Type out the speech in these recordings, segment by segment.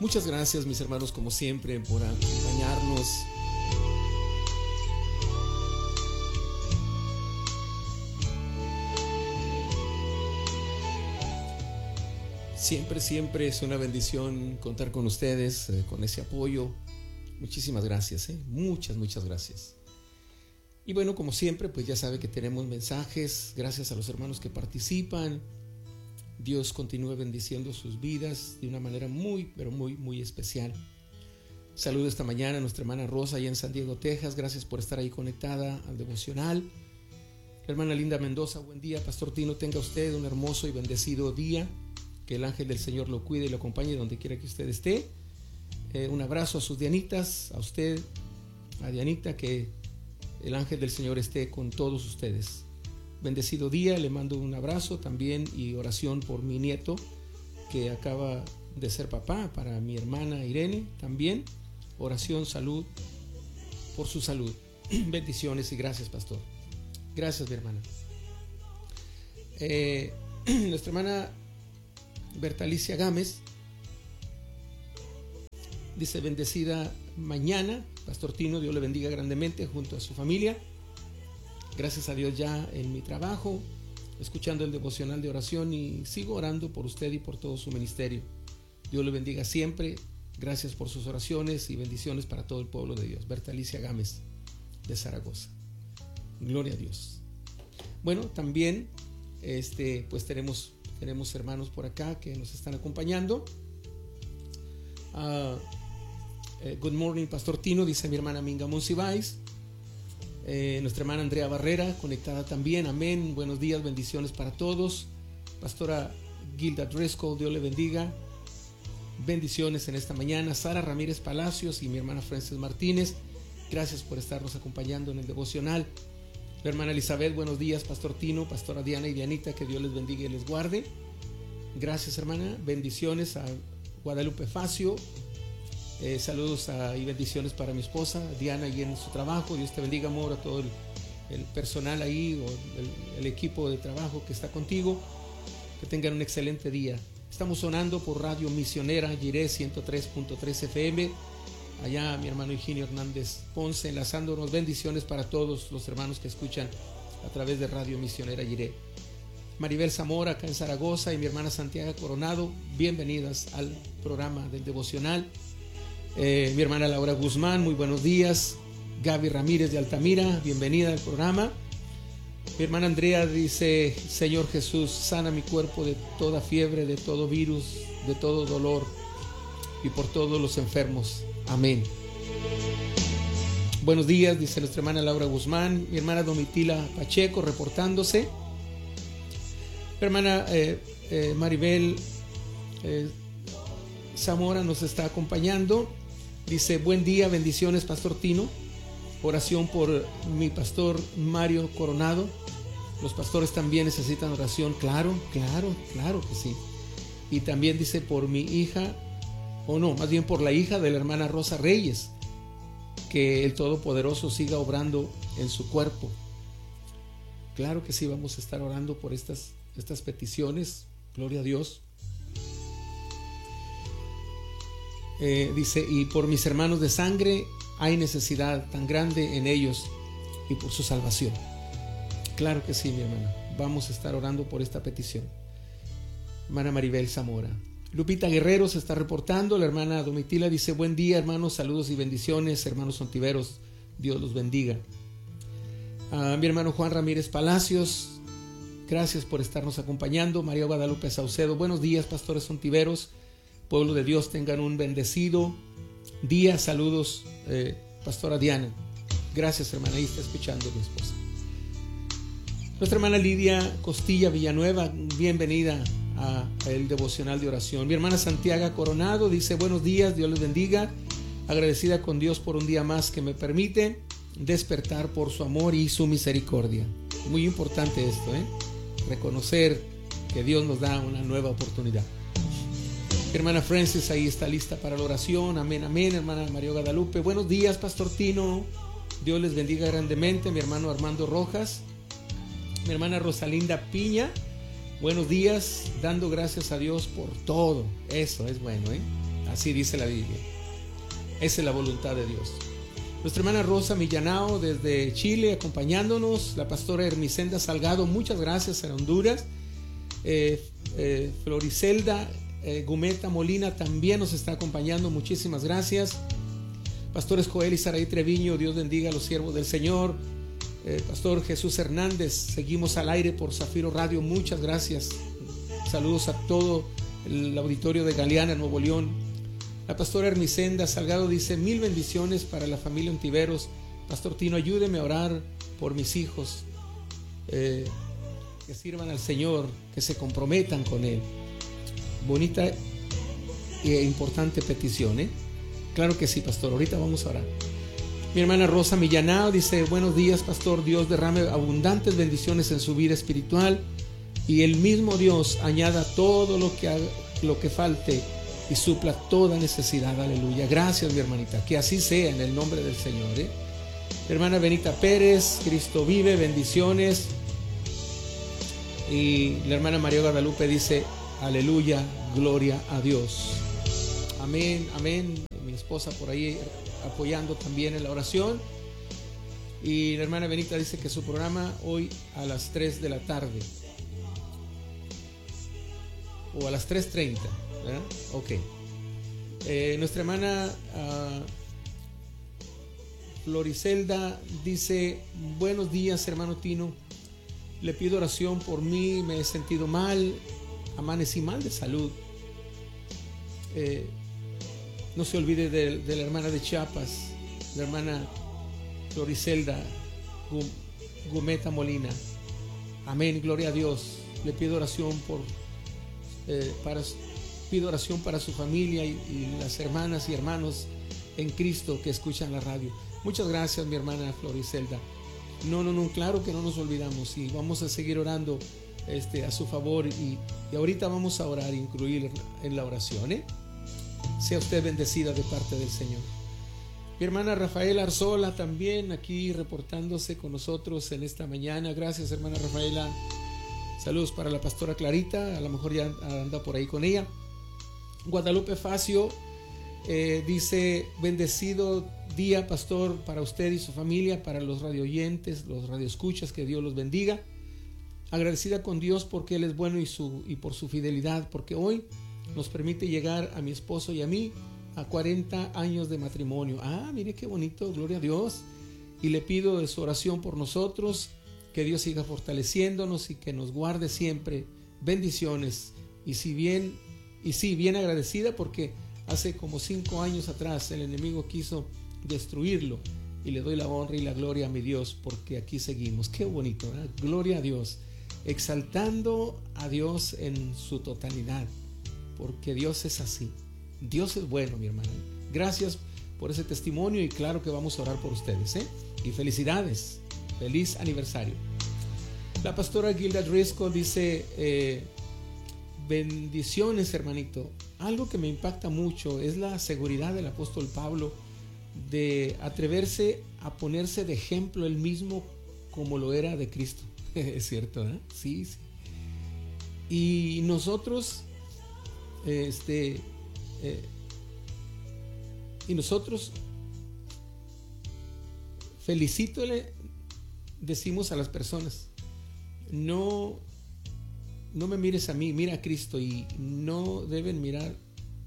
Muchas gracias, mis hermanos, como siempre, por acompañarnos. Siempre es una bendición contar con ustedes, con ese apoyo. Muchísimas gracias, muchas gracias. Y bueno, como siempre, pues ya sabe que tenemos mensajes. Gracias a los hermanos que participan. Dios continúe bendiciendo sus vidas de una manera muy especial. Saludo esta mañana a nuestra hermana Rosa allá en San Diego, Texas. Gracias por estar ahí conectada al devocional. Hermana Linda Mendoza, buen día. Pastor Tino, tenga usted un hermoso y bendecido día. Que el ángel del Señor lo cuide y lo acompañe donde quiera que usted esté. Un abrazo a sus Dianitas, a usted, a Dianita, que el ángel del Señor esté con todos ustedes. Bendecido día, le mando un abrazo también y oración por mi nieto que acaba de ser papá, para mi hermana Irene también. Oración, salud, por su salud. Bendiciones y gracias, pastor. Gracias, mi hermana. Nuestra hermana Bertalicia Gámez dice: bendecida mañana, Pastor Tino, Dios le bendiga grandemente junto a su familia. Gracias a Dios ya en mi trabajo, escuchando el devocional de oración y sigo orando por usted y por todo su ministerio. Dios le bendiga siempre. Gracias por sus oraciones y bendiciones para todo el pueblo de Dios. Bertalicia Gámez de Zaragoza. Gloria a Dios. Bueno, también pues tenemos hermanos por acá que nos están acompañando. Good morning, Pastor Tino, dice mi hermana Minga Monsiváis. Nuestra hermana Andrea Barrera, conectada también. Amén. Buenos días, bendiciones para todos. Pastora Gilda Driscoll, Dios le bendiga. Bendiciones en esta mañana. Sara Ramírez Palacios y mi hermana Frances Martínez, gracias por estarnos acompañando en el devocional. La hermana Elizabeth, buenos días, Pastor Tino, Pastora Diana y Dianita, que Dios les bendiga y les guarde. Gracias, hermana. Bendiciones a Guadalupe Facio. Saludos y bendiciones para mi esposa Diana y en su trabajo. Dios te bendiga, amor, a todo el personal ahí, o el equipo de trabajo que está contigo. Que tengan un excelente día. Estamos sonando por Radio Misionera Jiré 103.3 FM. Allá mi hermano Eugenio Hernández Ponce, enlazándonos. Bendiciones para todos los hermanos que escuchan a través de Radio Misionera Jiré. Maribel Zamora acá en Zaragoza y mi hermana Santiago Coronado, bienvenidas al programa del devocional. Mi hermana Laura Guzmán, muy buenos días. Gaby Ramírez de Altamira, bienvenida al programa. Mi hermana Andrea dice: Señor Jesús, sana mi cuerpo de toda fiebre, de todo virus, de todo dolor y por todos los enfermos. Amén. Buenos días, dice nuestra hermana Laura Guzmán. Mi hermana Domitila Pacheco reportándose. Mi hermana Maribel Zamora nos está acompañando. Dice: buen día, bendiciones, Pastor Tino. Oración por mi pastor Mario Coronado. Los pastores también necesitan oración. Claro que sí. Y también dice por mi hija, o no, más bien por la hija de la hermana Rosa Reyes, que el Todopoderoso siga obrando en su cuerpo. Claro que sí, vamos a estar orando por estas peticiones. Gloria a Dios. Dice: y por mis hermanos de sangre, hay necesidad tan grande en ellos y por su salvación. Claro que sí, mi hermana, vamos a estar orando por esta petición. Hermana Maribel Zamora. Lupita Guerrero se está reportando. La hermana Domitila dice: buen día, hermanos, saludos y bendiciones, hermanos sontiveros, Dios los bendiga. Mi hermano Juan Ramírez Palacios, gracias por estarnos acompañando. María Guadalupe Saucedo, buenos días, pastores sontiveros, pueblo de Dios, tengan un bendecido día. Saludos, pastora Diana. Gracias, hermana, ahí está escuchando mi esposa. Nuestra hermana Lidia Costilla Villanueva, bienvenida a el devocional de oración. Mi hermana Santiago Coronado dice: buenos días, Dios les bendiga. Agradecida con Dios por un día más que me permite despertar por su amor y su misericordia. Muy importante esto, reconocer que Dios nos da una nueva oportunidad. Hermana Francis ahí está lista para la oración. Amén, amén. Hermana María Guadalupe, buenos días, Pastor Tino, Dios les bendiga grandemente. Mi hermano Armando Rojas. Mi hermana Rosalinda Piña, buenos días, dando gracias a Dios por todo. Eso es bueno, Así dice la Biblia. Esa es la voluntad de Dios. Nuestra hermana Rosa Millanao desde Chile acompañándonos. La pastora Hermisenda Salgado, muchas gracias, en Honduras. Floricelda Gumeta Molina también nos está acompañando. Muchísimas gracias. Pastores Joel y Saraí Treviño, Dios bendiga a los siervos del Señor. Pastor Jesús Hernández, seguimos al aire por Zafiro Radio, muchas gracias. Saludos a todo el auditorio de Galeana, Nuevo León. La pastora Hermisenda Salgado dice: 1000 bendiciones para la familia Ontiveros. Pastor Tino, ayúdeme a orar por mis hijos, que sirvan al Señor, que se comprometan con Él. Bonita e importante petición, ¿eh? Claro que sí, pastor, ahorita vamos a orar. Mi hermana Rosa Millanao dice: buenos días, pastor, Dios derrame abundantes bendiciones en su vida espiritual y el mismo Dios añada todo lo que falte y supla toda necesidad. Aleluya. Gracias, mi hermanita, que así sea en el nombre del Señor, ¿eh? Mi hermana Benita Pérez, Cristo vive, bendiciones. Y la hermana María Guadalupe dice: aleluya, gloria a Dios. Amén, amén. Mi esposa por ahí apoyando también en la oración. Y la hermana Benita dice que su programa hoy a las 3 de la tarde o a las 3:30, ¿verdad? Ok. Nuestra hermana Floricelda dice: buenos días, hermano Tino, le pido oración por mí, me he sentido mal, amanecí mal de salud. No se olvide de la hermana de Chiapas, la hermana Floricelda Gumeta Molina. Amén, gloria a Dios. Le pido oración pido oración para su familia y las hermanas y hermanos en Cristo que escuchan la radio. Muchas gracias, mi hermana Floricelda. No, claro que no nos olvidamos y vamos a seguir orando a su favor y ahorita vamos a orar, incluir en la oración, ¿eh? Sea usted bendecida de parte del Señor. Mi hermana Rafaela Arzola también aquí reportándose con nosotros en esta mañana. Gracias, hermana Rafaela. Saludos para la pastora Clarita, a lo mejor ya anda por ahí con ella. Guadalupe Facio dice: bendecido día, pastor, para usted y su familia, para los radioyentes, los radioescuchas, que Dios los bendiga. Agradecida con Dios porque Él es bueno y por su fidelidad, porque hoy nos permite llegar a mi esposo y a mí a 40 años de matrimonio. Mire qué bonito, gloria a Dios. Y le pido de su oración por nosotros, que Dios siga fortaleciéndonos y que nos guarde siempre. Bendiciones. Y bien agradecida porque hace como 5 años atrás el enemigo quiso destruirlo y le doy la honra y la gloria a mi Dios porque aquí seguimos. Qué bonito, ¿verdad? Gloria a Dios, exaltando a Dios en su totalidad, porque Dios es así. Dios es bueno, mi hermana. Gracias por ese testimonio y claro que vamos a orar por ustedes, ¿eh? Y felicidades, feliz aniversario. La pastora Gilda Driscoll dice: bendiciones, hermanito. Algo que me impacta mucho es la seguridad del apóstol Pablo de atreverse a ponerse de ejemplo él mismo como lo era de Cristo. Es cierto, ¿eh? Sí. Y nosotros felicítole, decimos a las personas: no me mires a mí, mira a Cristo. Y no deben mirar,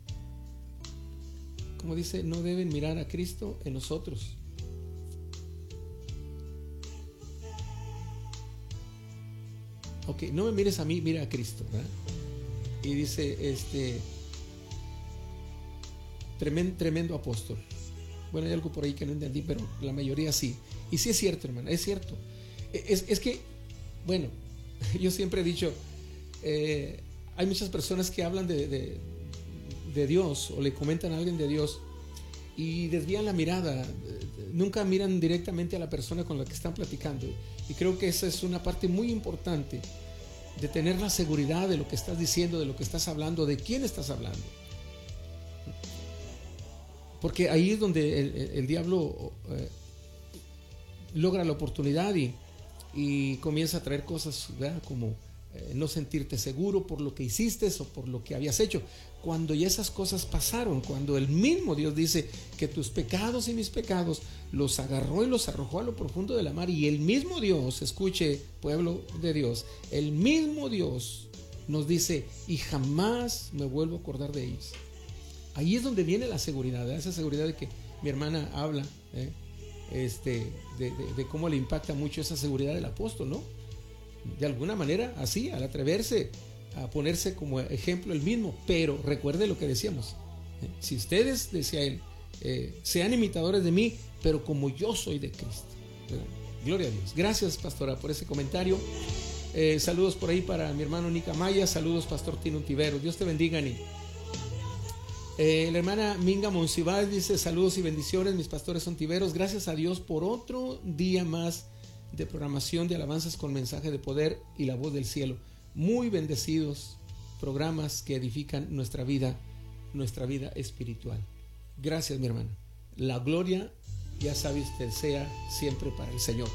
como dice, no deben mirar a Cristo en nosotros. Ok, no me mires a mí, mira a Cristo, ¿verdad? Y dice, tremendo apóstol. Bueno, hay algo por ahí que no entendí, pero la mayoría sí. Y sí es cierto, hermana, es cierto. Es que, bueno, yo siempre he dicho, hay muchas personas que hablan de Dios o le comentan a alguien de Dios y desvían la mirada, nunca miran directamente a la persona con la que están platicando. Y creo que esa es una parte muy importante de tener la seguridad de lo que estás diciendo, de lo que estás hablando, de quién estás hablando. Porque ahí es donde el diablo logra la oportunidad y comienza a traer cosas, ¿verdad? Como no sentirte seguro por lo que hiciste o por lo que habías hecho. Cuando ya esas cosas pasaron, cuando el mismo Dios dice que tus pecados y mis pecados los agarró y los arrojó a lo profundo de la mar, y el mismo Dios, escuche, pueblo de Dios, el mismo Dios nos dice: y jamás me vuelvo a acordar de ellos. Ahí es donde viene la seguridad, esa seguridad de que mi hermana habla, de cómo le impacta mucho esa seguridad del apóstol, ¿no? De alguna manera, así, al atreverse a ponerse como ejemplo el mismo. Pero recuerde lo que decíamos, si ustedes, decía él, sean imitadores de mí, pero como yo soy de Cristo. Gloria a Dios. Gracias, pastora, por ese comentario. Saludos por ahí para mi hermano Nica Maya. Saludos, pastor Tino Ontiveros. Dios te bendiga, Nick. La hermana Minga Monsiváis dice: saludos y bendiciones, mis pastores ontiveros. Gracias a Dios por otro día más de programación de alabanzas con mensaje de poder y la voz del cielo. Muy bendecidos programas que edifican nuestra vida espiritual. Gracias, mi hermana. La gloria, ya sabe usted, sea siempre para el Señor.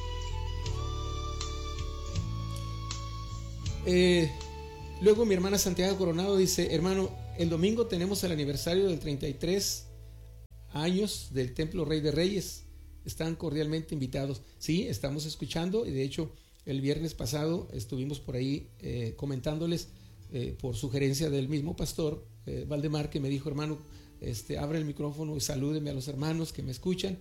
Luego mi hermana Santiago Coronado dice: hermano, el domingo tenemos el aniversario del 33 años del Templo Rey de Reyes. Están cordialmente invitados. Sí, estamos escuchando, y de hecho el viernes pasado estuvimos por ahí comentándoles por sugerencia del mismo pastor Valdemar, que me dijo: hermano, abre el micrófono y salúdeme a los hermanos que me escuchan,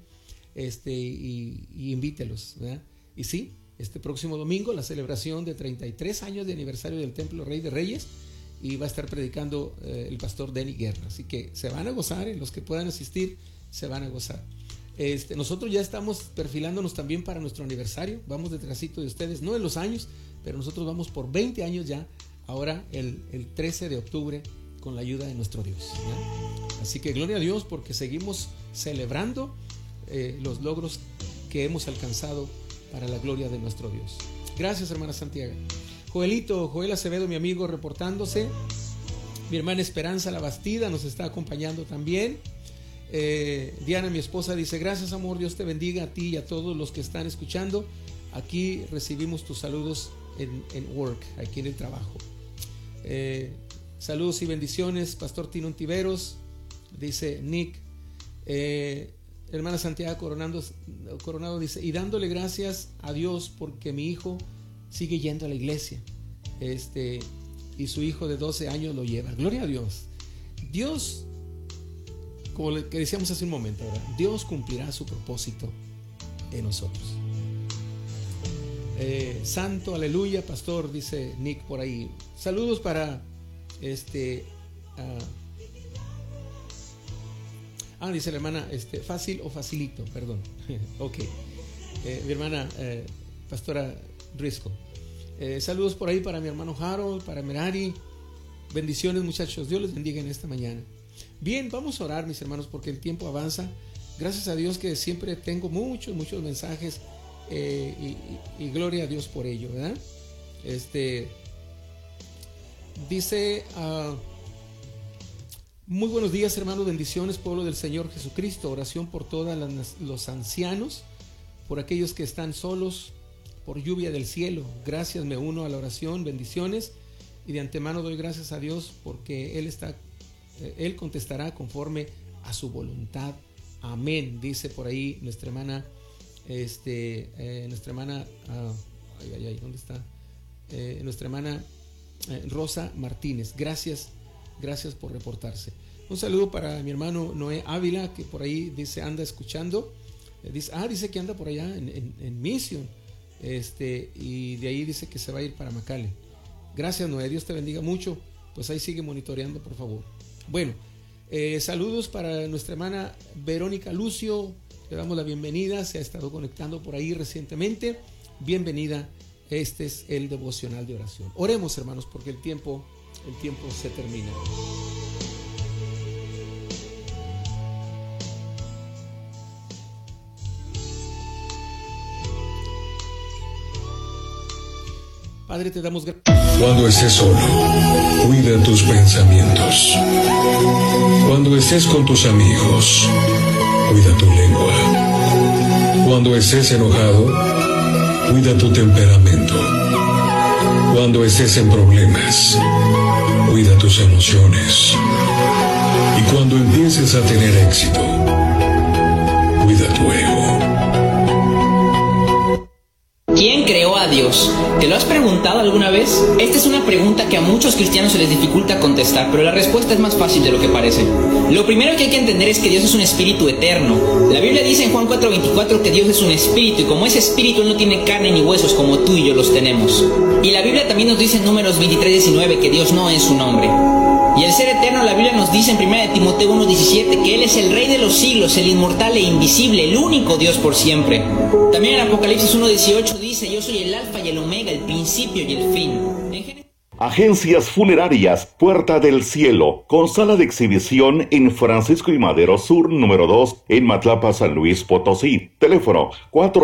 y invítelos, ¿verdad? Y sí, este próximo domingo la celebración de 33 años de aniversario del Templo Rey de Reyes, y va a estar predicando el pastor Denny Guerra. Así que se van a gozar, los que puedan asistir se van a gozar. Nosotros ya estamos perfilándonos también para nuestro aniversario. Vamos detrásito de ustedes, no en los años, pero nosotros vamos por 20 años ya, ahora el 13 de octubre, con la ayuda de nuestro Dios, ¿ya? Así que gloria a Dios, porque seguimos celebrando los logros que hemos alcanzado para la gloria de nuestro Dios. Gracias, hermana Santiago. Joel Acevedo, mi amigo, reportándose. Mi hermana Esperanza La Bastida nos está acompañando también. Diana, mi esposa, dice: gracias, amor, Dios te bendiga a ti y a todos los que están escuchando. Aquí recibimos tus saludos en work, aquí en el trabajo. Saludos y bendiciones, pastor Tino Ontiveros, dice Nick. Hermana Santiago Coronado dice: y dándole gracias a Dios porque mi hijo sigue yendo a la iglesia, y su hijo de 12 años lo lleva. Gloria a Dios. Dios, como que decíamos hace un momento, ¿verdad? Dios cumplirá su propósito en nosotros. Santo, aleluya, pastor, dice Nick por ahí. Saludos para dice la hermana, fácil o facilito, perdón. Ok. Mi hermana pastora Risco. Saludos por ahí para mi hermano Harold, para Merari. Bendiciones, muchachos. Dios les bendiga en esta mañana. Bien, vamos a orar, mis hermanos, porque el tiempo avanza. Gracias a Dios que siempre tengo muchos mensajes, y gloria a Dios por ello, ¿verdad? Dice: muy buenos días, hermanos, bendiciones, pueblo del Señor Jesucristo. Oración por todos los ancianos, por aquellos que están solos, por lluvia del cielo. Gracias, me uno a la oración, bendiciones, y de antemano doy gracias a Dios porque Él contestará conforme a su voluntad. Amén. Dice por ahí nuestra hermana, ¿dónde está? Nuestra hermana Rosa Martínez. Gracias por reportarse. Un saludo para mi hermano Noé Ávila, que por ahí dice anda escuchando. Dice que anda por allá en Mission. Y de ahí dice que se va a ir para McAllen. Gracias, Noé, Dios te bendiga mucho. Pues ahí sigue monitoreando, por favor. Bueno, saludos para nuestra hermana Verónica Lucio. Le damos la bienvenida, se ha estado conectando por ahí recientemente. Bienvenida, este es el devocional de oración. Oremos, hermanos, porque el tiempo se termina. Padre, te damos gracias. Cuando estés solo, cuida tus pensamientos. Cuando estés con tus amigos, cuida tu lengua. Cuando estés enojado, cuida tu temperamento. Cuando estés en problemas, cuida tus emociones. Y cuando empieces a tener éxito, cuida tu ego. ¿Quién creó a Dios? ¿Te lo has preguntado alguna vez? Esta es una pregunta que a muchos cristianos se les dificulta contestar, pero la respuesta es más fácil de lo que parece. Lo primero que hay que entender es que Dios es un espíritu eterno. La Biblia dice en Juan 4:24 que Dios es un espíritu, y como ese espíritu Él no tiene carne ni huesos como tú y yo los tenemos. Y la Biblia también nos dice en Números 23:19 que Dios no es un hombre. Y el ser eterno, la Biblia nos dice en 1 Timoteo 1:17 que Él es el Rey de los siglos, el inmortal e invisible, el único Dios por siempre. También en Apocalipsis 1:18 dice: yo soy el alfa y el omega, el principio y el fin. Agencias Funerarias Puerta del Cielo, con sala de exhibición en Francisco y Madero Sur, número 2, en Matlapa, San Luis Potosí. Teléfono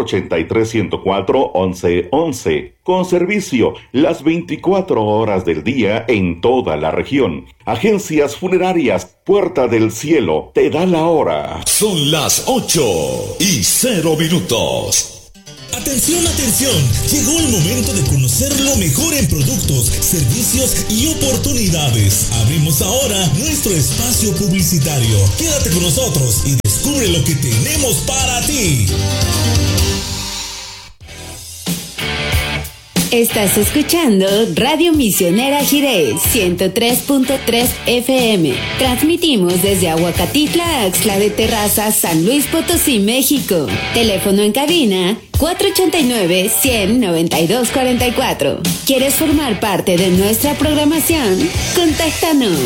483-104-1111. Con servicio las 24 horas del día en toda la región. Agencias Funerarias Puerta del Cielo, te da la hora. Son las 8:00. Atención, atención, llegó el momento de conocer lo mejor en productos, servicios y oportunidades. Abrimos ahora nuestro espacio publicitario. Quédate con nosotros y descubre lo que tenemos para ti. Estás escuchando Radio Misionera Jiré 103.3 FM. Transmitimos desde Aguacatitla, Axtla de Terrazas, San Luis Potosí, México. Teléfono en cabina 489-100-9244. ¿Quieres formar parte de nuestra programación? Contáctanos.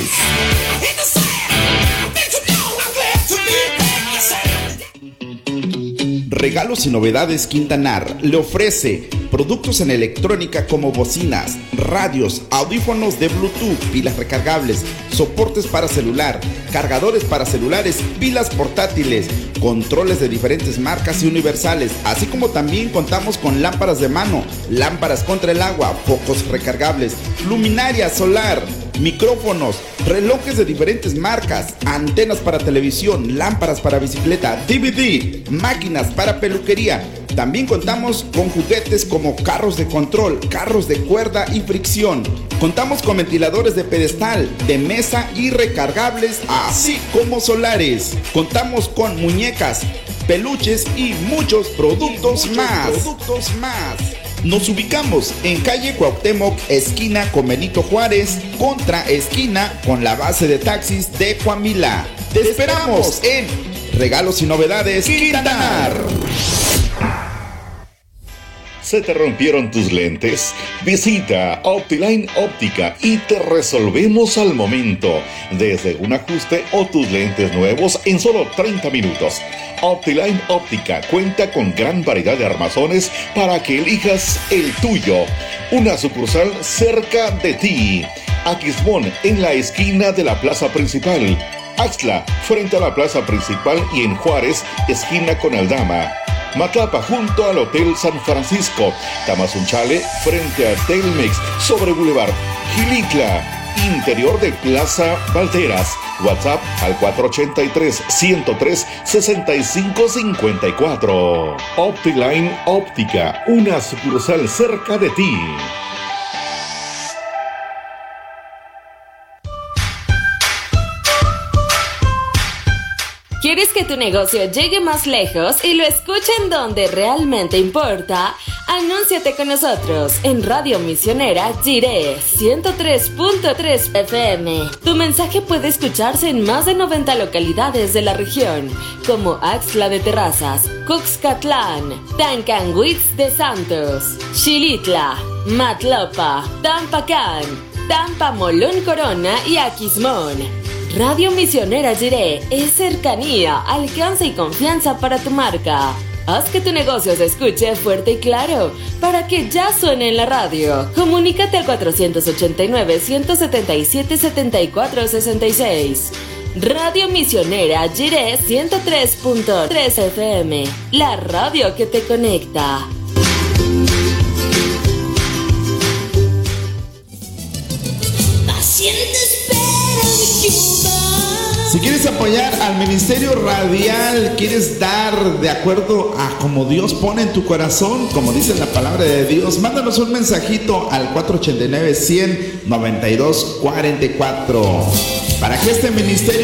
Regalos y Novedades Quintanar le ofrece productos en electrónica como bocinas, radios, audífonos de Bluetooth, pilas recargables, soportes para celular, cargadores para celulares, pilas portátiles, controles de diferentes marcas y universales, así como también contamos con lámparas de mano, lámparas contra el agua, focos recargables, luminaria solar, micrófonos, relojes de diferentes marcas, antenas para televisión, lámparas para bicicleta, DVD, máquinas para peluquería. También contamos con juguetes como carros de control, carros de cuerda y fricción. Contamos con ventiladores de pedestal, de mesa y recargables, así como solares. Contamos con muñecas, peluches y muchos productos más. Nos ubicamos en calle Cuauhtémoc, esquina con Benito Juárez, contra esquina con la base de taxis de Coamila. Te esperamos en Regalos y Novedades Quintanar. ¿Se te rompieron tus lentes? Visita Optiline Óptica y te resolvemos al momento, desde un ajuste o tus lentes nuevos en solo 30 minutos. Optiline Óptica cuenta con gran variedad de armazones para que elijas el tuyo. Una sucursal cerca de ti. Aquismón, en la esquina de la plaza principal. Axtla, frente a la plaza principal, y en Juárez, esquina con Aldama. Matlapa, junto al Hotel San Francisco. Tamazunchale, frente a Telmex, sobre Boulevard. Gilitla, interior de Plaza Valderas. WhatsApp al 483-103-6554. Optiline Óptica, una sucursal cerca de ti. ¿Quieres que tu negocio llegue más lejos y lo escuchen donde realmente importa? Anúnciate con nosotros en Radio Misionera Jiré 103.3 FM. Tu mensaje puede escucharse en más de 90 localidades de la región, como Axtla de Terrazas, Cuxcatlán, Tancanwitz de Santos, Xilitla, Matlapa, Tampacán, Tampamolón Corona y Aquismón. Radio Misionera Jiré es cercanía, alcance y confianza para tu marca. Haz que tu negocio se escuche fuerte y claro, para que ya suene en la radio. Comunícate al 489-177-7466. Radio Misionera Jiré 103.3 FM, la radio que te conecta. Paciente espera en Jehová, Si quieres apoyar al ministerio radial, quieres dar de acuerdo a como Dios pone en tu corazón, como dice la palabra de Dios, mándanos un mensajito al 489-100-9244 para que este ministerio